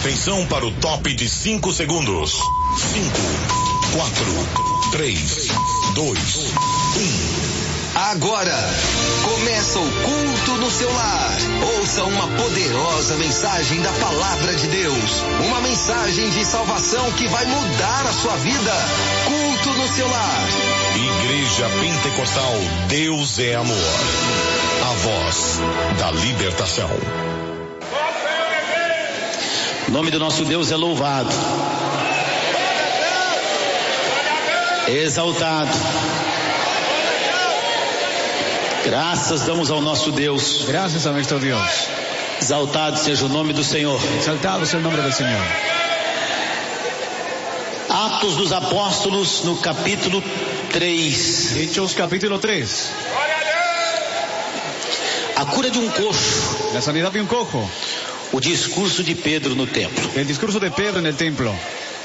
Atenção para o top de 5 segundos. 5, 4, 3, 2, 1. Agora, começa o culto no seu lar. Ouça uma poderosa mensagem da Palavra de Deus. Uma mensagem de salvação que vai mudar a sua vida. Culto no seu lar. Igreja Pentecostal Deus é Amor. A voz da libertação. O nome do nosso Deus é louvado, exaltado. Graças damos ao nosso Deus. Gracias a nuestro Dios. Exaltado seja o nome do Senhor. Exaltado sea el nombre del Señor. Atos dos Apóstolos, no capítulo 3. Hechos capítulo 3. A cura de um coxo. La sanidad de un cojo. O discurso de Pedro no templo. El discurso de Pedro en el templo.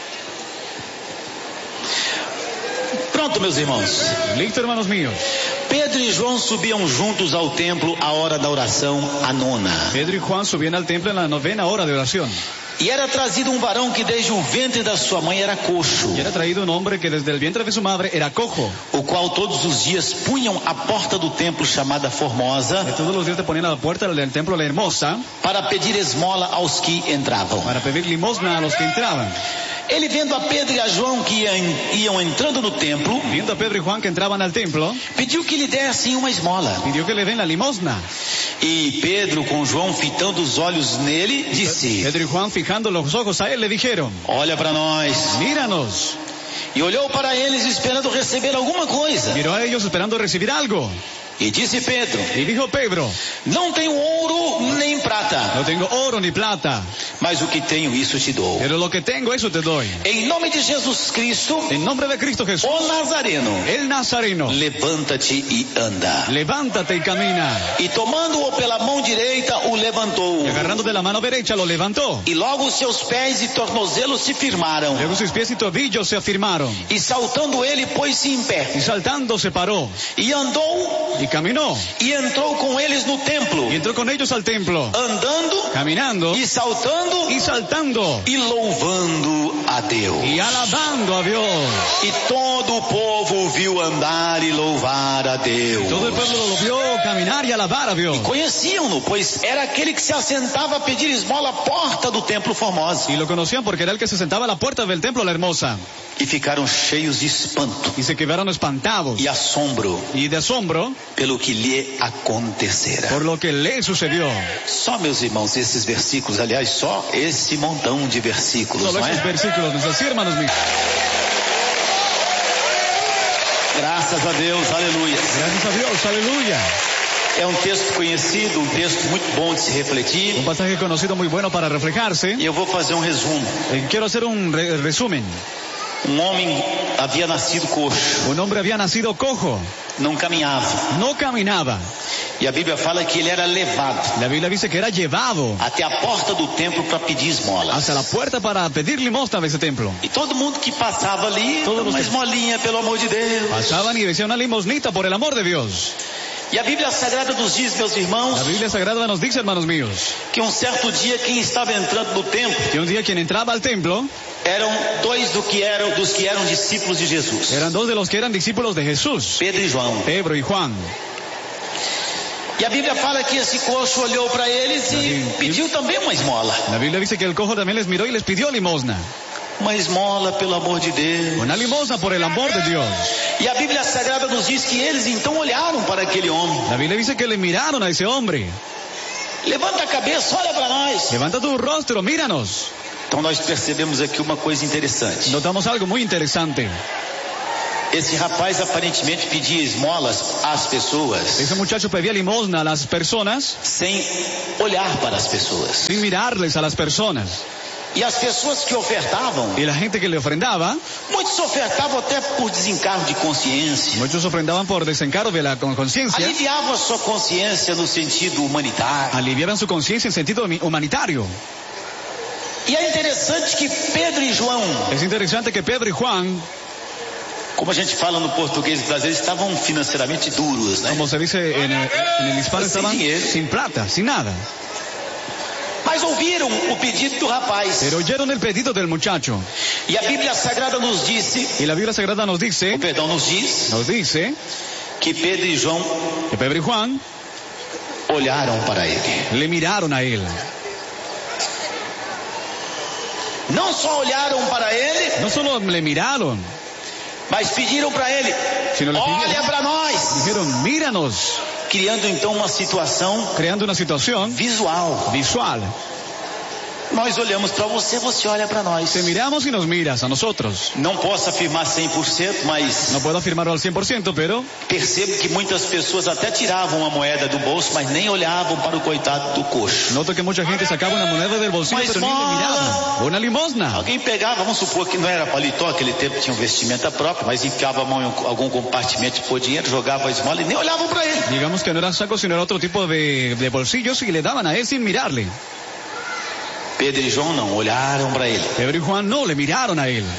Pronto, meus irmãos. Listo, hermanos míos. Pedro e João subiam juntos ao templo à hora da oração, a nona. Pedro y Juan subían al templo en la 9ª hora de oración. E era trazido um varão que desde o ventre da sua mãe era coxo. Y era traído un hombre que desde el vientre de su madre era cojo. O qual todos os dias punham à porta do templo chamada Formosa. Que todos los días te ponían a la puerta del templo La Hermosa. Para pedir esmola aos que entravam. Para pedir limosna a los que entraban. Ele vendo a Pedro e a João que iam entrando no templo. Viendo a Pedro y Juan que entraban al templo. Pediu que lhe dessem uma esmola. Pidió que le den la limosna. E Pedro, com João fitando os olhos nele, disse: Pedro y Juan fijando los ojos a él le dijeron: olha para nós. Míranos. E olhou para eles esperando receber alguma coisa. Miró a ellos esperando recibir algo. E disse Pedro: y dijo Pedro: não tenho ouro nem prata. No tengo oro ni plata. Mas o que tenho, isso te dou. Pero lo que tengo, eso te doy. Em nome de Jesus Cristo, en nombre de Cristo Jesús, o Nazareno, el Nazareno, levanta-te e anda. Levántate y camina. E tomando-o pela mão direita, o levantou. Y agarrando de la mano derecha, lo levantó. E logo os seus pés e tornozelos se firmaram. Luego sus pies y tobillos se afirmaron. E saltando ele, pôs-se em pé. Y saltando se paró. E andou. Y caminó. E entrou com eles no templo. Y entró con ellos al templo. Andando. Caminando. E saltando. Y saltando. E louvando a Deus. Y alabando a Dios. E todo o povo viu andar e louvar a Deus. Todo el pueblo lo vio caminar y alabar a Dios. E conheciam-no, pois era aquele que se assentava a pedir esmola à porta do templo Formosa. Y lo conocían porque era el que se sentaba a la puerta del templo La Hermosa. E ficaram cheios de espanto. Y se quedaron espantados. E assombro. Y de asombro. Pelo que lhe acontecera. Por lo que le sucedió. Só, meus irmãos, esses versículos, aliás, só esse montão de versículos, solo não é? Esos versículos, ¿no es así, hermanos míos? Graças a Deus, aleluia. Gracias a Dios, aleluya. É um texto conhecido, um texto muito bom de se refletir. Un pasaje conocido muy bueno para reflejarse. E eu vou fazer um resumo. Quiero hacer un resumen. Um homem havia nascido coxo. Un hombre había nacido cojo. Não caminhava. No caminaba. E a Bíblia fala que ele era levado. La Biblia dice que era llevado até a porta do templo para pedir esmolas. Hasta la puerta para pedir limosna de ese templo. E todo mundo que passava ali, uma esmolinha, pelo amor de Deus. Pasaban y decían una limosnita por el amor de Dios. E a Bíblia Sagrada nos diz, meus irmãos, la Biblia Sagrada nos dice, hermanos míos, que um certo dia quem estava entrando no templo, que un día quien entraba al templo, eram dois dos que eram discípulos de Jesus. Eran dos de los que eran discípulos de Jesús. Pedro e João. Pedro y Juan. E a Bíblia fala que esse coxo olhou para eles e pediu também uma esmola. La Biblia dice que el cojo también les miró y les pidió limosna. Uma esmola, pelo amor de Deus. Una limosna por el amor de Dios. E a Bíblia Sagrada nos diz que eles então olharam para aquele homem. La Biblia dice que le miraron a ese hombre. Levanta a cabeça, olha para nós. Levanta tu rostro, míranos. Então nós percebemos aqui uma coisa interessante. Notamos algo muy interesante. Esse rapaz aparentemente pedia esmolas às pessoas. Ese muchacho pedía limosna a las personas. Sem olhar para as pessoas. Sin mirarles a las personas. E as pessoas que ofertavam, y la gente que le ofrendaba, muitos ofertavam até por desencargo de consciência. Muchos ofrendaban por desencargo de la conciencia. Aliviavam a sua consciência no sentido humanitário. Aliviaban su conciencia en sentido humanitario. E é interessante que Pedro e João, es interesante que Pedro y Juan, como a gente fala no português, às vezes estavam financeiramente duros, né? Como se dice en el hispano, estaban sin plata, sin nada. Mas Mas ouviram o pedido do rapaz. Pero oyeron el pedido del muchacho. E a Bíblia Sagrada nos disse, Y la Biblia Sagrada nos dice nos diz que Pedro e João que Pedro y Juan olharam para ele. le miraron a él. Não só olharam para ele, No solo le miraron, mas pediram para ele, sino le olha pidieron, para nós. dijeron, míranos, Criando então uma situação creando una situación visual. visual. Nós olhamos para você, você olha para nós. Te miramos y nos miras a nosotros. Não posso afirmar 100%, mas No puedo afirmarlo al 100%, pero percebo que muitas pessoas até tiravam a moeda do bolso, mas nem olhavam para o coitado do coxo. noto que mucha gente sacaba una moneda del bolsillo, Uma pero ni le miraba. esmola. Una limosna. Alguém pegava, vamos supor que não era paletó, aquele tempo tinha um vestimenta próprio, mas enfiava a mão em algum compartimento de pôr dinheiro, jogava a esmola e nem olhavam para ele. Digamos que no era saco, sino era otro tipo de bolsillos y le daban a él sin mirarle. Pedro e João não olharam para ele. Pedro y Juan no le miraron a él.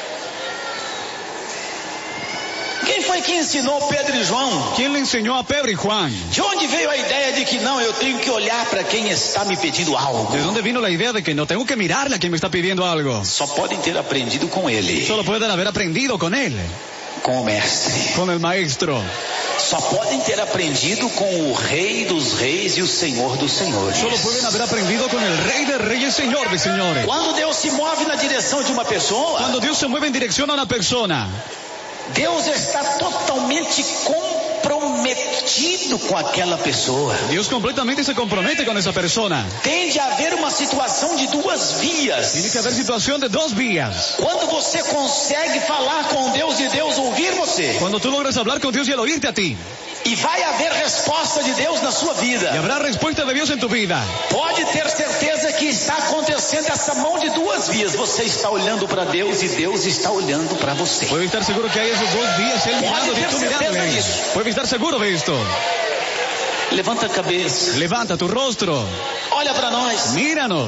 Quem foi que ensinou Pedro e João? ¿Quién le enseñó a Pedro y Juan? De onde veio a ideia de que não, eu tenho que olhar para quem está me pedindo algo? ¿De dónde vino la idea de que no tengo que mirarle a quien me está pidiendo algo? Só podem ter aprendido com ele, Solo pueden haber aprendido con él, com o mestre. con el maestro. Só podem ter aprendido com o Rei dos Reis e o Senhor dos Senhores. Solo pueden haber aprendido con el Rey de Reyes, Señor de Señores. Quando Deus se move na direção de uma pessoa, Cuando Dios se mueve en dirección a una persona, Deus está totalmente comprometido com aquela pessoa. Dios completamente se compromete con esa persona. Tem de haver uma situação de duas vias. Tiene que haber situación de dos vías. Quando você consegue falar com Deus e Deus ouvir você, Cuando tú logras hablar con Dios y él oírte a ti, e vai haver resposta de Deus na sua vida, y habrá respuesta de Dios en tu vida, pode ter certeza que está acontecendo essa mão de duas vias. Você está olhando para Deus e Deus está olhando para você. puedes estar seguro que hay esos dos vías, él mirando y tú mirándole a él. disso. Puedes estar seguro de esto. Levanta a cabeça, Levanta tu rostro, olha para nós. míranos.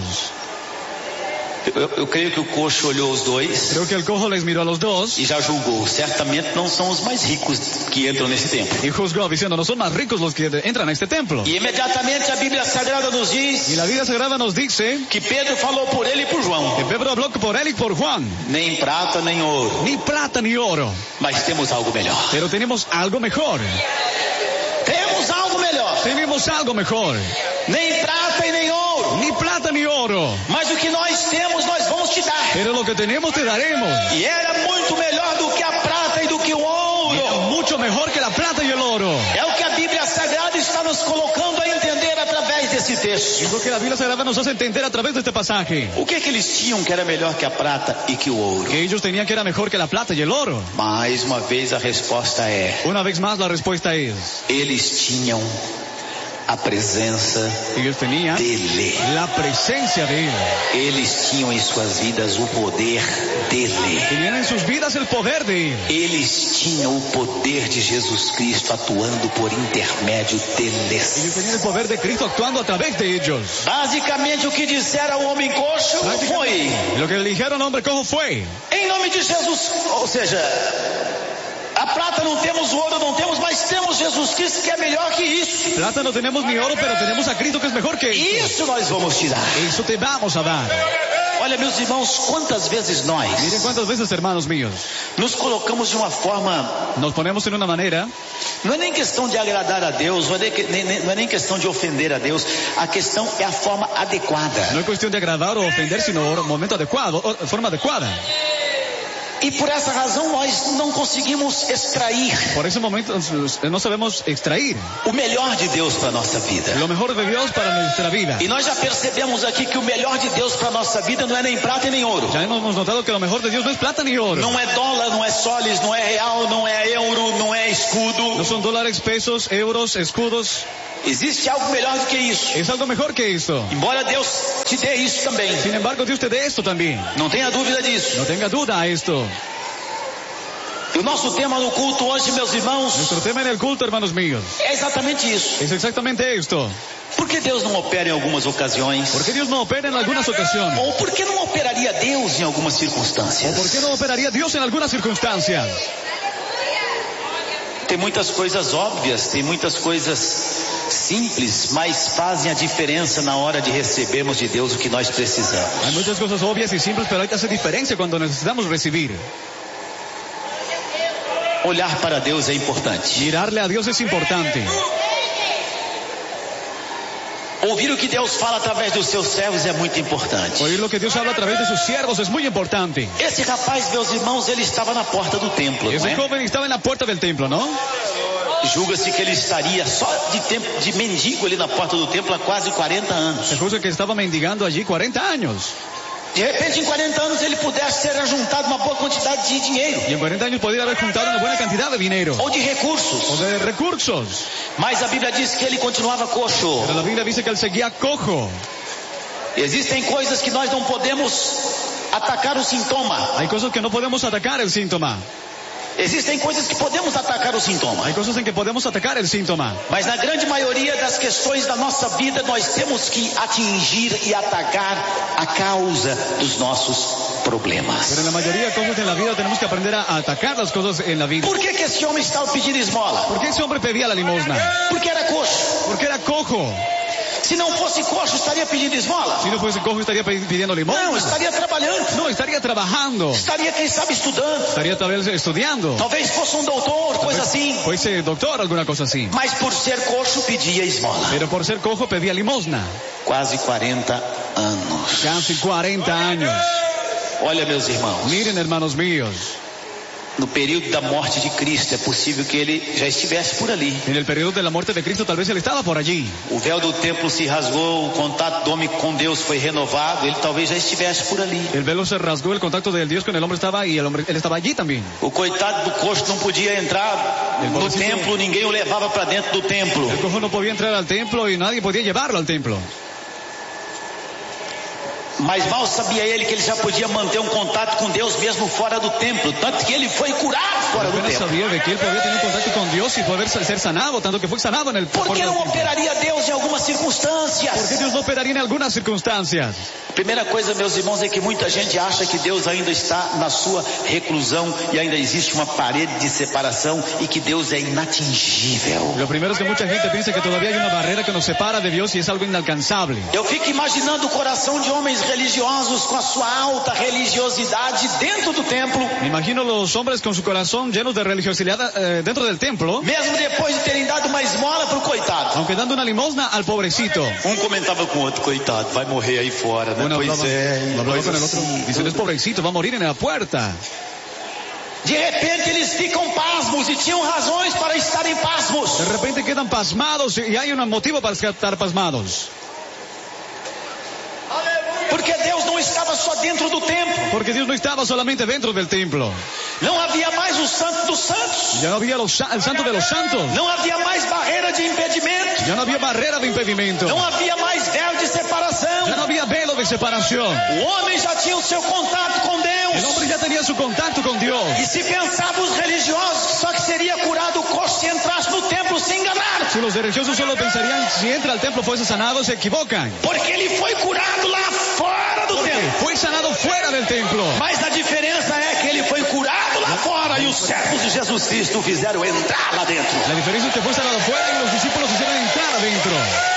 Eu creio que o coxo olhou os dois Creo que el cojo les miró a los dos e já julgou. Certamente não são os mais ricos que entram nesse templo. y juzgó diciendo, no son más ricos los que entran a este templo. E imediatamente a Bíblia Sagrada nos diz Y la Biblia Sagrada nos dice que Pedro falou por ele e por João. que Pedro habló por él y por Juan. Nem prata, nem ouro, Ni plata ni oro, mas temos algo melhor. pero tenemos algo mejor. Temos algo melhor. Tenemos algo mejor. Nem prata e nem ouro, Ni plata ni oro, mas o que nós temos nós vamos te dar. pero lo que tenemos te daremos. E era muito melhor do que a prata e do que o ouro. Mucho mejor que la plata y el oro. É o que a Bíblia Sagrada está nos colocando a entender através desse texto. Es lo que la Biblia Sagrada nos hace entender a través de este pasaje. O que eles tinham que era melhor que a prata e que o ouro? Que ellos tenían que era mejor que la plata y el oro. Mais uma vez a resposta é: Una vez más la respuesta es, eles tinham a presença ellos tenían dele. la presencia de él. Eles tinham em suas vidas o poder dele. Tenían en sus vidas el poder de él. Eles tinham o poder de Jesus Cristo atuando por intermédio Ellos deles. tenían el poder de Cristo actuando a través de ellos. Basicamente o que disseram ao homem coxo foi: Y lo que le dijeron al hombre cojo fue, em nome de Jesus, ou seja, a prata não temos, o ouro não temos, mas temos Jesus Cristo que é melhor que isso. plata no tenemos ni oro, pero tenemos a Cristo que es mejor que eso. Isso nós vamos tirar. Eso te vamos a dar. Olha, meus irmãos, quantas vezes nós Miren cuántas veces, hermanos míos, nos colocamos de uma forma, nos ponemos en una manera, não é nem questão de agradar a Deus, não é nem questão de ofender a Deus, a questão é a forma adequada. no es cuestión de agradar o ofender, sino momento adecuado, o forma adecuada. E por essa razão nós não conseguimos extrair Por ese momento no sabemos extrair o melhor de Deus para a nossa vida. lo mejor de Dios para nuestra vida. E nós já percebemos aqui que o melhor de Deus para a nossa vida não é nem prata e nem ouro. Ya hemos notado que lo mejor de Dios no es plata ni oro. Não é dólar, não é soles, não é real, não é euro, não é escudo. No son dólares, pesos, euros, escudos. Existe algo melhor do que isso. Es algo mejor que esto. Embora Deus te dê isso também. Sin embargo, Dios te dé esto también. Não tenha dúvida disso. No tenga duda a esto. E o nosso tema no culto hoje, meus irmãos, Nuestro tema en el culto, hermanos míos, é exatamente isso. es exactamente esto. Por que Deus não opera em algumas ocasiões? ¿Por qué Dios no opera en algunas ocasiones? Ou por que não operaria Deus em algumas circunstâncias? ¿Por qué no operaría Dios en algunas circunstancias? Tem muitas coisas óbvias, tem muitas coisas simples, mas fazem a diferença na hora de recebermos de Deus o que nós precisamos. Hay muchas cosas obvias y simples, pero hay que hacer diferencia cuando necesitamos recibir. Olhar para Deus é importante. Mirarle a Dios es importante. Ouvir o que Deus fala através dos seus servos é muito importante. Oír lo que Dios habla a través de sus siervos es muy importante. Esse rapaz, meus irmãos, ele estava na porta do templo, não Ese é? joven estaba en la puerta del templo, ¿no? Julga-se que ele estaria só de mendigo ali na porta do templo há quase 40 anos. Se juzga que estaba mendigando allí 40 años. De repente, em 40 anos, ele pudesse ter ajuntado uma boa quantidade de dinheiro. Y en 40 años podría haber juntado una buena cantidad de dinero. Ou de recursos. O de recursos. Mas a Bíblia diz que ele continuava coxo. Pero la Biblia dice que él seguía cojo. Existem coisas que nós não podemos atacar o sintoma. Hay cosas que no podemos atacar el síntoma. Existem coisas que podemos atacar o sintoma. Hay cosas en que podemos atacar el síntoma. Mas na grande maioria das questões da nossa vida, nós temos que atingir e atacar a causa dos nossos problemas. Pero en la mayoría de cosas en la vida tenemos que aprender a atacar las cosas en la vida. Por que esse homem estava pedindo esmola? ¿Por qué ese hombre pedía la limosna? Porque era coxo. Porque era cojo. Se não fosse coxo, estaria pedindo esmola? Si no fuese cojo estaría pidiendo limosna. Não, estaria trabalhando. No, estaría trabajando. Estaria, quem sabe, estudando. Estaría tal vez estudiando. Talvez fosse doutor, coisa assim. Fuese doctor, alguna cosa así. Mas por ser coxo, pedia esmola. Pero por ser cojo pedía limosna. Quase 40 anos. Casi 40 años. Olha, meus irmãos. Miren, hermanos míos. No período da morte de Cristo, é possível que ele já estivesse por ali. En el periodo de la muerte de Cristo, tal vez él estaba por allí. O véu do templo se rasgou, o contato do homem com Deus foi renovado, ele talvez já estivesse por ali. El velo se rasgó, el contacto del Dios con el hombre estaba y él estaba allí también. O coitado do coxo não podia entrar no templo, ninguém o levava para dentro do templo. El cojo no podía entrar al templo y nadie podía llevarlo al templo. Mas mal sabia ele que ele já podia manter um contato com Deus mesmo fora do templo, tanto que ele foi curado fora do Apenas templo. sabía de que él podía tener un contacto con Dios y poder ser sanado, tanto que fue sanado en el Por que fuera del não templo. operaria Deus em algumas circunstâncias? ¿Por qué Dios no operaría en algunas circunstancias? Primeira coisa, meus irmãos, é que muita gente acha que Deus ainda está na sua reclusão e ainda existe uma parede de separação e que Deus é inatingível. Lo primero es que mucha gente piensa que todavía hay una barrera que nos separa de Dios y es algo inalcanzable. Eu fico imaginando o coração de homens religiosos com a sua alta religiosidade dentro do templo, Me imagino los hombres con su corazón llenos de religiosidad dentro del templo, mesmo depois de terem dado uma esmola pro coitado. aunque dando una limosna al pobrecito. Um comentava com o outro, coitado, vai morrer aí fora, né? Uno hablaba con el otro, diciendo, es pobrecito, va a morir en la puerta. De repente eles ficam pasmos e tinham razões para estarem pasmos. De repente quedan pasmados y hay un motivo para estar pasmados. Porque Deus não estava só dentro do templo. Porque Dios no estaba solamente dentro del templo. Não havia mais o santo dos santos. Ya no había el santo de los santos. Não havia mais barreira de impedimento. Ya no había barrera de impedimento. Não havia mais véu de separação. Ya no había velo de separación. O homem já tinha o seu contato com Deus. El hombre ya tenía su contacto con Dios. E se pensavam os religiosos que só que seria curado o coxo se entrasse no templo, se enganaram. Si los religiosos solo pensarían si entra al templo fuese sanado, se equivocan. Porque ele foi curado lá fora do templo. Fue sanado fuera del templo. Mas a diferença é que ele foi curado lá fora e os servos de Jesus Cristo o fizeram entrar lá dentro. La diferencia es que fue sanado fuera y los discípulos hicieron entrar adentro.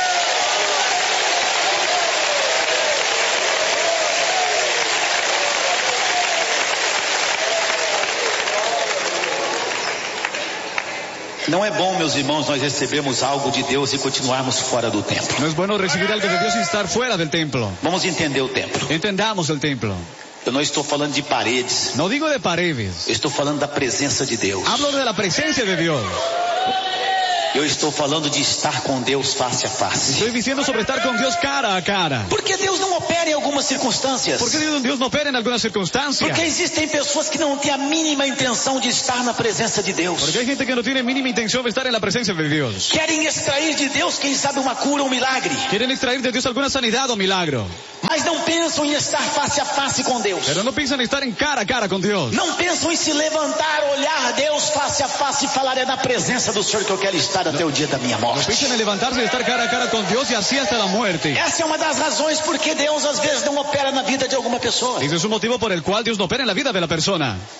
Não é bom, meus irmãos, nós recebemos algo de Deus e continuarmos fora do templo. No es bueno recibir algo de Dios y estar fuera del templo. Vamos entender o templo. Entendamos el templo. Eu não estou falando de paredes. No digo de paredes. Eu estou falando da presença de Deus. Hablo de la presencia de Dios. Eu estou falando de estar com Deus face a face. Estoy diciendo sobre estar con Dios cara a cara. Porque Deus não opera em algumas circunstâncias. ¿Por qué Dios no opera en algunas circunstancias? Porque existem pessoas que não têm a mínima intenção de estar na presença de Deus. Porque hay gente que no tiene mínima intención de estar en la presencia de Dios. Querem extrair de Deus, quem sabe, uma cura, um milagre. Quieren extraer de Dios alguna sanidad o milagro. Mas não pensam em estar face a face com Deus. Pero no piensan estar en cara a cara con Dios. Não pensam em se levantar, olhar a Deus face a face e falar: é na presença do Senhor que eu quero estar até o dia da minha No morte. piensan en levantarse y estar cara a cara con Dios y así hasta la muerte. Essa é uma das razões porque Deus às vezes não opera na vida de alguma pessoa. Ese es un motivo por el cual Dios no opera en la vida de la persona.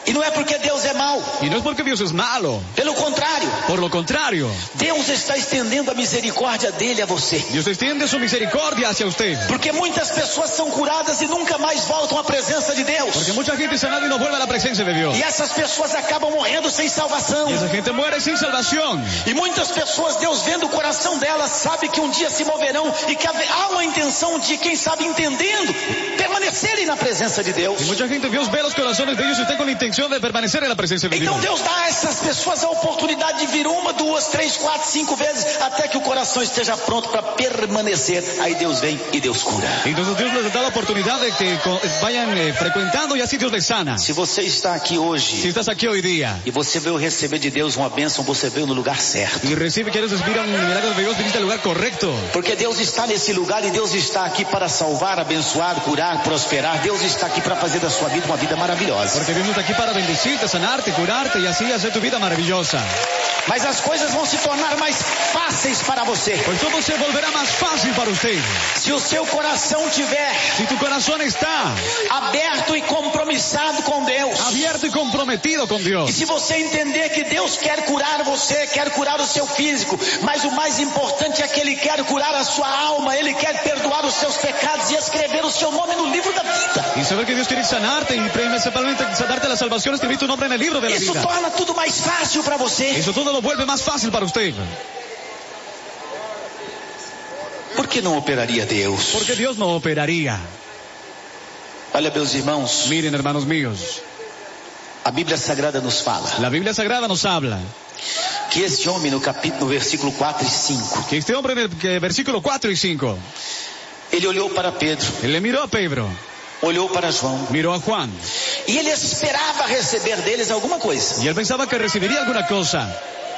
E não é porque Deus é mau. Y no es porque Dios es malo. Pelo contrário. Por lo contrario, Deus está estendendo a misericórdia dele a você. Dios extiende su misericordia hacia usted. Porque muitas pessoas são curadas e nunca mais voltam à presença de Deus. Porque mucha gente sanada y no vuelve a la presencia de Dios. E essas pessoas acabam morrendo sem salvação. Y esa gente muere sin salvación. E muitas pessoas, Deus vendo o coração delas, sabe que um dia se moverão e que há uma intenção de, quem sabe, entendendo, permanecerem na presença de Deus. Y mucha gente, Dios ve los corazones de ellos y está con la intención de permanecer en la presencia de Dios. Então Deus dá a essas pessoas a oportunidade de vir 1, 2, 3, 4, 5 vezes até que o coração esteja pronto para permanecer. Aí Deus vem e Deus cura. Entonces Dios les da la oportunidad de que vayan frecuentando y así Dios les sana. Se você está aqui hoje Si estás aquí hoy día e você veio receber de Deus uma bênção, você veio no lugar certo. y quieres recibir un milagro de Dios, viniste al lugar correcto. Porque Deus está nesse lugar e Deus está aqui para salvar, abençoar, curar, prosperar. Deus está aqui para fazer da sua vida uma vida maravilhosa. Porque Dios está aquí para bendecirte, sanarte, curarte y así hacer tu vida maravillosa. Mas as coisas vão se tornar mais fáceis para você. Pues todo se volverá más fácil para usted. Se o seu coração tiver Si tu corazón está aberto e compromissado com Deus. abierto y comprometido con E Dios. se você entender que Deus quer curar você, quer curar o seu físico, mas o mais importante é que Ele quer curar a sua alma, Ele quer perdoar os seus pecados e escrever o seu nome no livro da vida. Y saber que Dios quiere sanarte y principalmente darte la salvación, escribir tu nombre en el libro de la Isso vida. torna tudo mais fácil para você. Eso todo lo vuelve más fácil para usted. Por que não operaria Deus? Porque Dios no operaría. Olha, meus irmãos, Miren, hermanos míos, a Bíblia Sagrada nos fala la Biblia Sagrada nos habla que este homem no versículo 4 e 5, que este hombre en el versículo 4 y 5, ele olhou para Pedro, él le miró a Pedro, olhou para João, miró a Juan, e ele esperava receber deles alguma coisa. y él pensaba que recibiría alguna cosa.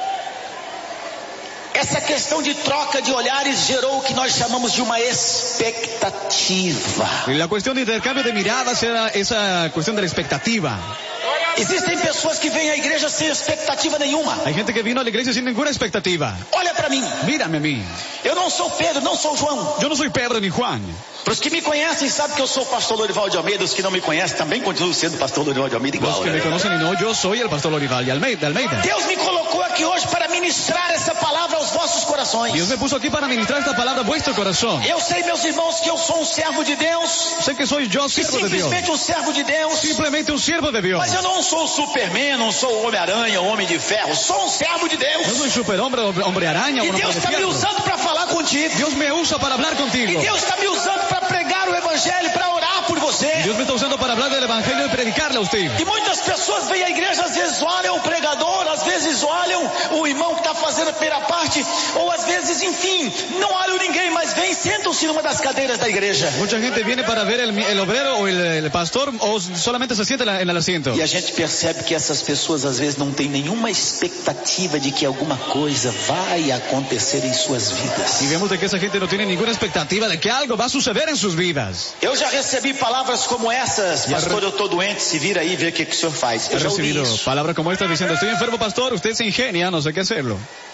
Essa questão de troca de olhares gerou o que nós chamamos de uma expectativa. Y la cuestión de intercambio de miradas era esa cuestión de la expectativa. Existem pessoas que vêm à igreja sem expectativa nenhuma. Hay gente que vino a la iglesia sin ninguna expectativa. Olha para mim. Mírame a mí. Eu não sou Pedro, não sou João. Yo no soy Pedro ni Juan. Para os que me conhecem, sabem que eu sou o pastor Lorival de Almeida. Os que não me conhecem também continuo sendo pastor Lorival de Almeida igual. Los que me conocen y no, yo soy el pastor Lorival de Almeida. Deus me colocou aqui hoje para ministrar essa palavra aos vossos corações. Dios me puso aquí para ministrar esta palabra a vuestro corazón. Eu sei, meus irmãos, que eu sou um servo de Deus. Sé que soy yo Que siervo de Dios. simplesmente um servo de Deus. Simplemente un siervo de Dios. Mas eu não sou o Superman, não sou o Homem-Aranha, o Homem de Ferro. Sou um servo de Deus. No soy superhombre, hombre araña, E un hombre Deus de está me fierro. usando para falar contigo. Dios me usa para hablar E contigo. Deus está me usando para pregar o Evangelho, para orar por você. Dios me está usando para hablar del evangelio y predicarle a usted. E muitas pessoas vêm à igreja, às vezes olham o pregador, às vezes olham o irmão que está fazendo a primeira parte, ou às vezes, enfim, não olham ninguém, mas vêm e sentam-se numa das cadeiras da igreja. Mucha gente viene para ver el obrero o el pastor o solamente se sienta en el asiento. E a gente percebe que essas pessoas às vezes não têm nenhuma expectativa de que alguma coisa vai acontecer em suas vidas. Y vemos de que esa gente no tiene ninguna expectativa de que algo va a suceder en sus vidas. Eu já recebi palavras como essas, pastor, eu estou doente, se vira aí e vê o que o senhor faz. He Eu já ouvi recibido isso. palabras como esta diciendo, estoy enfermo pastor, usted se ingenia, no sé qué hacerlo.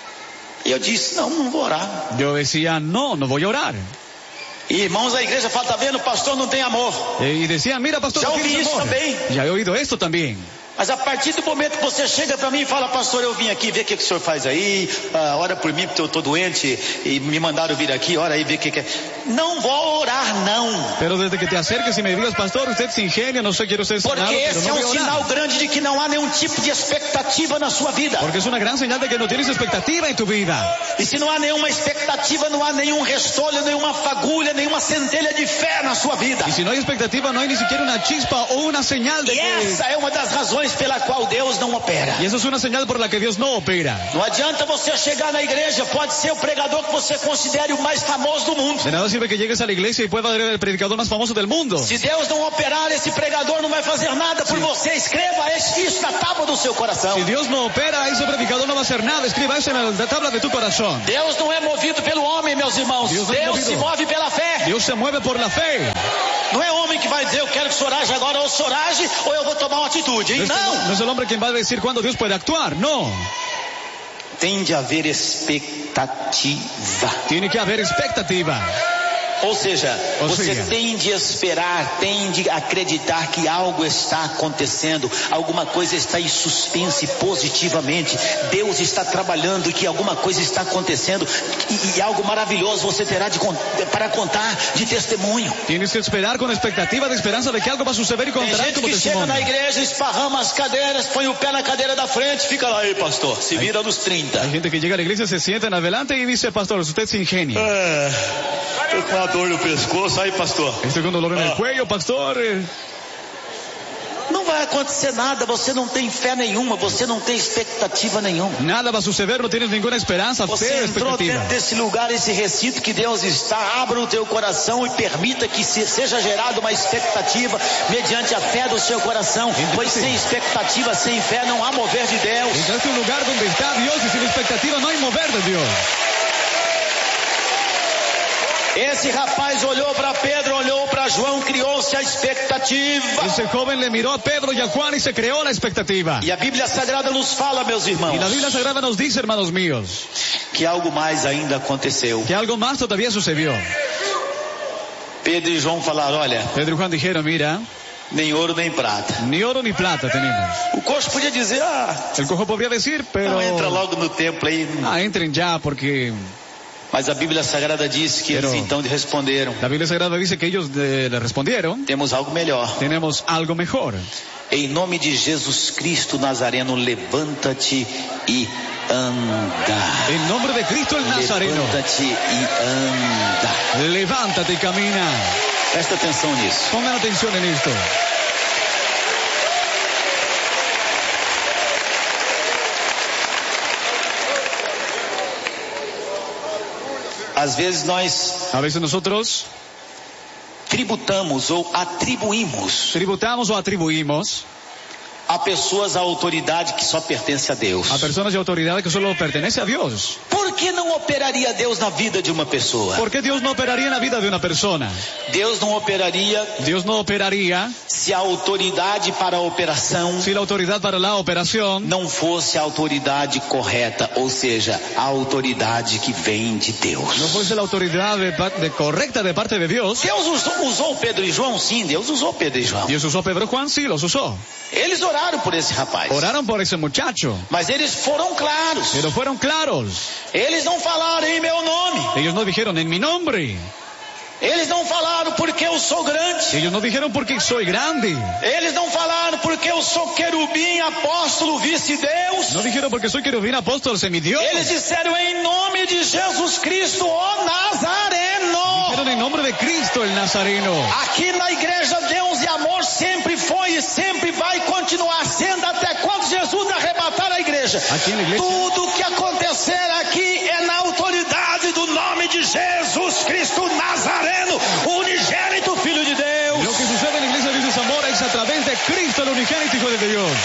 E eu disse, não vou orar. Yo decía, no voy a orar. E irmãos da igreja falam, tá vendo, o pastor não tem amor. Y decían, mira pastor, Ya no oí tienes eso amor. también. Ya he oído esto también. Mas a partir do momento que você chega para mim e fala, pastor, eu vim aqui ver o que o senhor faz aí, ora por mim porque eu estou doente e me mandaram vir aqui, ora aí ver o que é. Não vou orar, não. Pero desde que te acerques y me digas, pastor, usted se ingenia, no sé, quiero ser sanado, Porque pero esse no é voy a um orar. sinal grande de que não há nenhum tipo de expectativa na sua vida. Porque es una gran señal de que no tienes expectativa en tu vida. E se não há nenhuma expectativa, não há nenhum restolho, nenhuma fagulha, nenhuma centelha de fé na sua vida. Y si no hay expectativa, no hay ni siquiera una chispa o una señal de E que... essa é uma das razões pela qual Deus não opera. Y eso es una señal por la que Dios no opera. Não adianta você chegar na igreja, pode ser o pregador que você considere o mais famoso do mundo. De nada sirve que llegues a la iglesia y puedas ver el predicador más famoso del mundo. Se Deus não operar, esse pregador não vai fazer nada por você. Escreva isso na tábua do seu coração. Si Dios no opera, ese predicador no va a hacer nada. Escriba eso en la tabla de tu corazón. Deus não é movido pelo homem, meus irmãos. Deus não é Deus movido. se move pela fé. Dios se mueve por la fe. Não é homem que vai dizer, eu quero que o senhor age agora, ou o senhor age, ou eu vou tomar uma atitude. Hein? No es el hombre quien va a decir cuándo Dios puede actuar. No. Tem de haver expectativa. Tiene que haber expectativa. Ou seja, você tem de esperar, tem de acreditar que algo está acontecendo, alguma coisa está em suspense positivamente. Deus está trabalhando e que alguma coisa está acontecendo e algo maravilhoso você terá para contar de testemunho. Tienes que esperar con expectativa de esperanza de que algo va a suceder y Tem contarás gente como que chega testimonio. na igreja, esparrama as cadeiras, põe o pé na cadeira da frente, fica lá, aí pastor, se vira nos 30. Hay gente que llega a la iglesia, se sienta en adelante y dice, pastor, usted se ingenia. Tô com uma dor no pescoço, aí pastor. Estoy con dolor en el cuello, pastor. Não vai acontecer nada, você não tem fé nenhuma, você não tem expectativa nenhuma. Nada va a suceder, no tienes ninguna esperanza, Você fe, entrou expectativa. dentro desse lugar, esse recinto que Deus está, abra o teu coração e permita que seja gerada uma expectativa mediante a fé do seu coração, pois sem expectativa, sem fé não há mover de Deus. Entraste a un lugar donde está Dios y sin expectativa no hay mover de Dios. Esse rapaz olhou para Pedro, olhou para João, criou-se a expectativa. Ese joven le miró a Pedro y a Juan y se creó la expectativa. E a Bíblia Sagrada nos fala, meus irmãos, Y la Biblia Sagrada nos dice, hermanos míos, que algo mais ainda aconteceu. que algo más todavía sucedió. Pedro e João falaram, olha, Pedro y Juan dijeron, mira, nem ouro nem prata. ni oro ni plata tenemos. O coxo podia dizer, El cojo podía decir, pero... não, entra logo no templo aí. entren ya porque... Mas a Bíblia Sagrada diz que eles então responderam, La Biblia Sagrada dice que ellos le respondieron, temos algo melhor. tenemos algo mejor. Em nome de Jesus Cristo Nazareno, levanta-te e anda. En nombre de Cristo el Nazareno, Levanta-te e anda. levántate y camina. Presta atenção nisso. Pongan atención en esto. Às vezes nós A veces nosotros tributamos ou atribuímos tributamos o atribuimos a pessoas a autoridade que só pertence a Deus. a personas de autoridad que solo pertenece a Dios. Por que não operaria Deus na vida de uma pessoa? ¿Por qué Dios no operaría en la vida de una persona? Deus não operaria Dios no operaría se a autoridade para a operação si la autoridad para la operación não fosse a autoridade correta, ou seja, a autoridade que vem de Deus. no fuese la autoridad correcta de parte de Dios. Deus usou Pedro e João? Sim, Deus usou Pedro e João. Dios usó a Pedro y Juan, sí, los usó. Eles oraram por esse rapaz. Oraron por ese muchacho, Mas eles foram claros. pero fueron claros. Eles não falaram em meu nome. Ellos no dijeron en mi nombre. Eles não falaram porque eu sou grande. Ellos no dijeron porque soy grande. Eles não falaram porque eu sou querubim, apóstolo, vice-deus. No dijeron porque soy querubín, apóstol, semidios. Eles disseram em nome de Jesus Cristo, o Nazareno. Dijeron en nombre de Cristo el Nazareno. Aqui na igreja Deus e amor sempre foi e sempre vai continuar sendo até quando Jesus arrebatar a igreja. Aqui na igreja. Tudo que acontecer aqui é na autoridade do nome de Jesus Cristo Nazareno, o unigênito Filho de Deus. Lo que sucede en la iglesia de Dios Amor es a través de Cristo, el unigénito Hijo de Dios.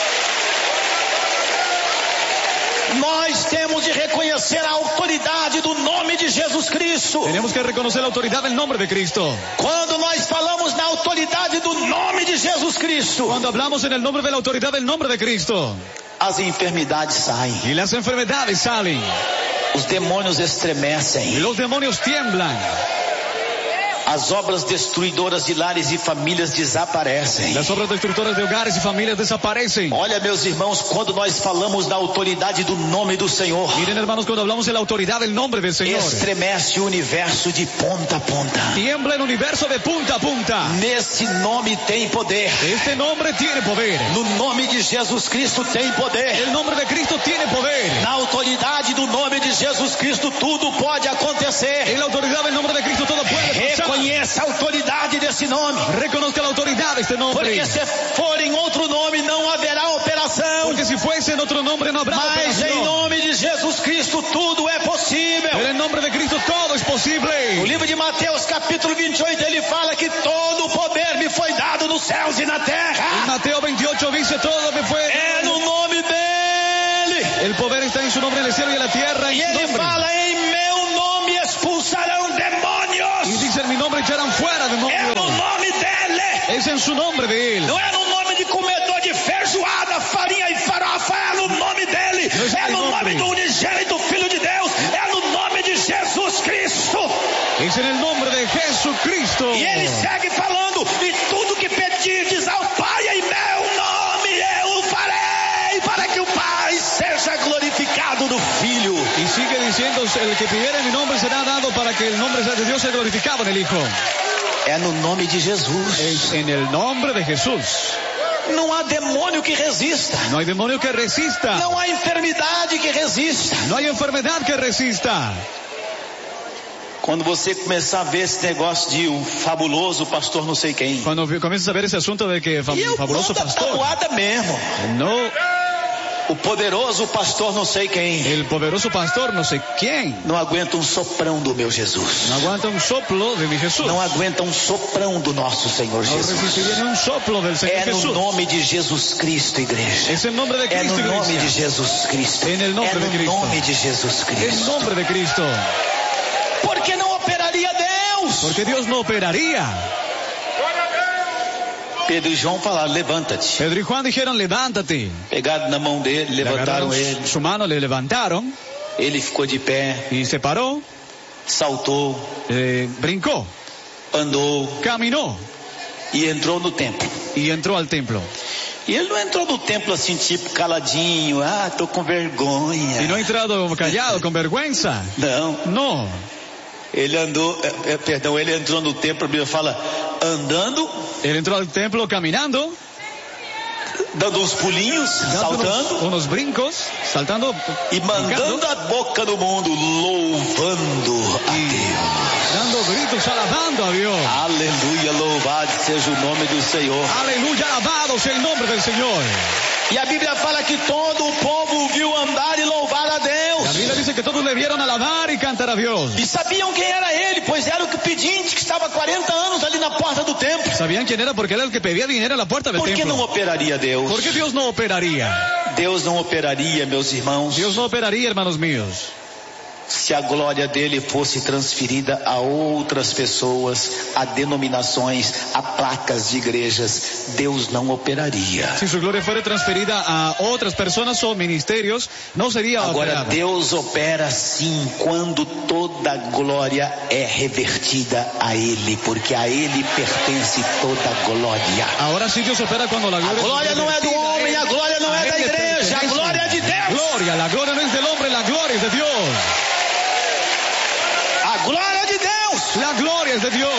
Nós temos de reconhecer a autoridade do nome de Jesus Cristo. Tenemos que reconocer la autoridad del nombre de Cristo. Quando nós falamos na autoridade do nome de Jesus Cristo, Cuando hablamos en el nombre de la autoridad del nombre de Cristo, as enfermidades saem, y las enfermedades salen, os demônios estremecem, los demonios tiemblan, as obras destruidoras de lares e famílias desaparecem. las obras destructoras de hogares y familias desaparecen. Olha, meus irmãos, quando nós falamos na autoridade do nome do Senhor, Miren, hermanos, cuando hablamos de la autoridad del nombre del Señor, estremece o universo de ponta a ponta. tiembla el universo de punta a punta. Nesse nome tem poder. Este nombre tiene poder. No nome de Jesus Cristo tem poder. El nombre de Cristo tiene poder. Na autoridade do nome de Jesus Cristo tudo pode acontecer. En la autoridad del nombre de Cristo todo puede pasar. Reconheça a autoridade desse nome. Reconozca la autoridad de este nombre. Porque se for em outro nome não haverá operação. Porque si fuese en otro nombre no habrá Mas em operación. nome de Jesus Cristo tudo é possível. Pero en nombre de Cristo todo es O posible. livro de Mateus capítulo 28 ele fala que todo o poder me foi dado nos céus e na En terra. Mateo 28 dice todo me fue. É no nome dele. El poder está en su nombre en el cielo y en la tierra. E En su ele nombre. fala em meu nome expulsarão Y demônios. dice en mi nombre echarán fuera É no demonios. nome dele. Es en su nombre de él. Não é no nome de comedor de feijoada, farinha e farofa, é no nome dele. É no nome do unigênito Filho de Deus. É no nome de Jesus Cristo. Es en el nombre de Jesucristo. E ele segue falando: e tudo que pedirdes ao Pai em meu nome eu farei, para que o Pai seja glorificado no Filho. Y sigue diciendo, el que pidiera en mi nombre será dado para que el nombre de Dios sea glorificado en el Hijo. É no nome de Jesus. Es en el nombre de Jesús. Não há demônio que resista. No hay demonio que resista. Não há enfermidade que resista. No hay enfermedad que resista. Quando você começar a ver esse negócio de o fabuloso pastor não sei quem. Cuando comienzas a ver ese asunto de que fabuloso pastor. Tabuada mesmo. No. O poderoso pastor não sei quem. El poderoso pastor no sé quién. Não aguenta um soprão do meu Jesus. No aguanta un soplo de mi Jesús. Não aguenta um soprão do nosso Senhor No Jesus. resistiría ni un soplo del Señor É no Jesús. nome de Jesus Cristo, igreja. Es el nombre de É Cristo, no nome iglesia. de Jesus Cristo. En el nombre é de no Cristo. nome de Jesus En Cristo. nombre de Cristo. Porque não operaria Deus. Porque Dios no operaría. Pedro e João falaram: levanta-te. Pedro y Juan dijeron, levántate. Pegaram na mão dele, Le levantaram agarraron ele. su mano, le levantaron Ele ficou de pé, y se paró, saltou, brincó, andou caminó e entrou no templo. y entró al templo. E ele não entrou no templo assim, tipo, caladinho. Ah, tô com vergonha. Y no ha entrado callado, con vergüenza. Não. No. Ele andou, ele entrou no templo, a Bíblia fala, andando, Él entró al templo caminando, dando uns pulinhos, dando saltando unos brincos, saltando e brincando, mandando a boca no mundo, louvando a Deus. dando gritos, alabando a Dios. Aleluia, louvado seja o nome do Senhor. Aleluya, alabado sea el nombre del Señor. E a Bíblia fala que todo o povo viu andar e louvar a La Deus. Biblia dice que todos le vieron alabar y cantar a Dios. E sabiam quem era ele, pois era o que pedinte que estava há 40 anos ali na porta do templo. ¿Sabían quién era? Porque era el que pedía dinero a la puerta del Por que não templo. operaria Deus? ¿Por qué Dios no operaría? Deus não operaria, meus irmãos, Dios no operaría, hermanos míos, se a glória dele fosse transferida a outras pessoas, a denominações, a placas de igrejas. Deus não operaria. si su gloria fuera transferida a otras personas o ministerios, no sería Agora, operada. Deus opera sim quando toda glória é revertida a Ele, porque a Ele pertence toda glória. Ahora sí Dios opera cuando la A gloria... glória não é do homem, a glória não é da igreja, a glória é de Deus. Gloria, la gloria no es del hombre, la gloria es de Dios. A glória é de Deus. La gloria es de Dios.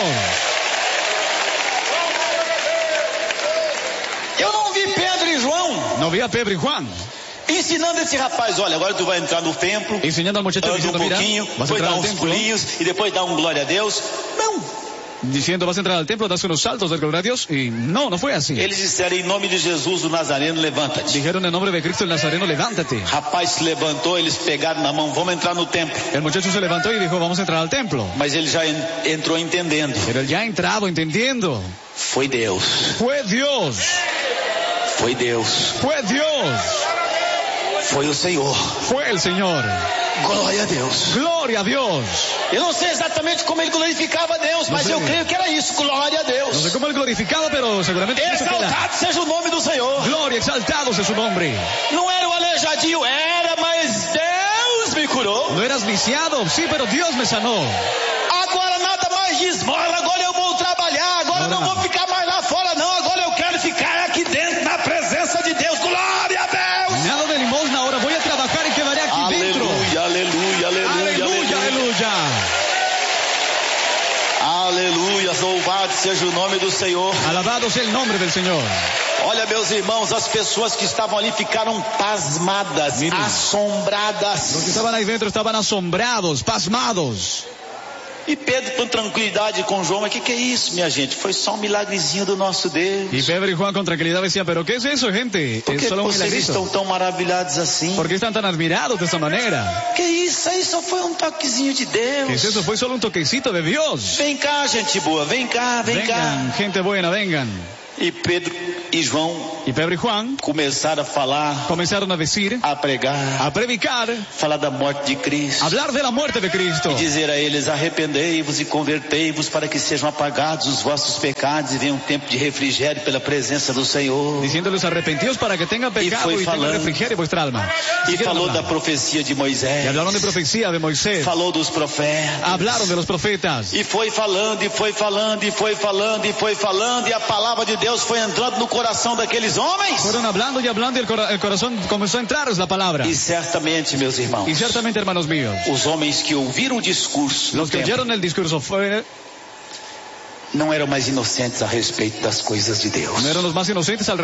Eu não vi Pedro e João No vi a Pedro y Juan ensinando esse rapaz: olha, agora tu vai entrar no templo, enseñando al muchacho anda diciendo, um mira, pouquinho, vas a depois entrar dá al uns templo, pulinhos e depois dá um glória a Deus. Não. diciendo, vas a entrar al templo, das unos saltos del gloria a Dios, y no fue así. Eles disseram: em nome de Jesus o Nazareno, levanta-te. Dijeron en nombre de Cristo el Nazareno, levántate. Rapaz se levantou, eles pegaram na mão: vamos entrar no templo. El muchacho se levantó y dijo, vamos a entrar al templo. Mas ele já entrou entendendo. Pero él ya ha entrado entendiendo. Foi Deus. Fue Dios. Foi Deus. Fue Dios. Foi o Senhor. Fue el Señor. Glória a Deus. Gloria a Dios. Eu não sei exatamente como ele glorificava a Deus, mas eu creio que era isso. Glória a No sé Deus. cómo él glorificaba, pero seguramente eso que era. Exaltado seja o nome do Senhor. Gloria, exaltado sea su nombre. Não era o aleijadinho, era, mas Deus me curou. No eras lisiado, sí, pero Dios me sanó. Agora nada mais de esmola, agora eu vou trabalhar, agora não vou ficar mais lá fora não, agora eu quero ficar aqui dentro na presença de Deus. Glória a Deus. Nada de limosna, ahora voy a trabajar y quedaré aquí dentro. Aleluia, aleluia, aleluia, Aleluya, aleluya. Aleluia, louvado seja o nome do Senhor. Alabado sea el nombre del Señor. Olha, meus irmãos, as pessoas que estavam ali ficaram pasmadas, Miren. assombradas. Los que estaban ahí dentro estaban asombrados, pasmados. E Pedro, com tranquilidade, com João: mas que é isso, minha gente? Foi só um milagrezinho do nosso Deus. Y Pedro y Juan con tranquilidad decían, pero ¿qué es eso, gente? Por Es que solo un vocês milagrito. estão tão maravilhados assim? ¿Por qué están tan admirados de esta manera? Que isso? Aí só foi um toquezinho de Deus. ¿Qué es eso? Fue solo un toquecito de Dios. Vem cá, gente boa, vem cá, vem cá. Vengan, gente buena, vengan. E Pedro e João Y Pedro y Juan começaram a falar, comenzaron a decir, a pregar, a predicar, falar da morte de Cristo. hablar de la muerte de Cristo. E dizer a eles: arrependei-vos e convertei-vos para que sejam apagados os vossos pecados e venha um tempo de refrigério pela presença do Senhor. Diciéndoles arrepentidos para que tengan pecado y tengan refrigerio en vuestra alma. E falou da profecia de Moisés. Y hablaron de profecía de Moisés. Falou dos profetas. Hablaron de los profetas. E foi falando, e foi falando, e foi falando, e foi falando, e a palavra de Deus foi entrando no coração daqueles homens. Fueron hablando y hablando y el corazón comenzó a entrarles la palabra. E certamente, meus irmãos, Y ciertamente, hermanos míos, os homens que ouviram o discurso, los que oyeron el discurso não eram mais inocentes a respeito das coisas de Deus. no eran los más inocentes al